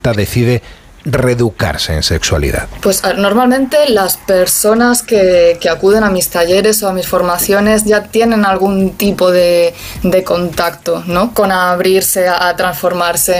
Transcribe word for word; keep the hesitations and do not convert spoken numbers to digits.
decide reeducarse en sexualidad? Pues normalmente las personas que, que acuden a mis talleres o a mis formaciones ya tienen algún tipo de, de contacto, ¿no?, con abrirse a, a transformarse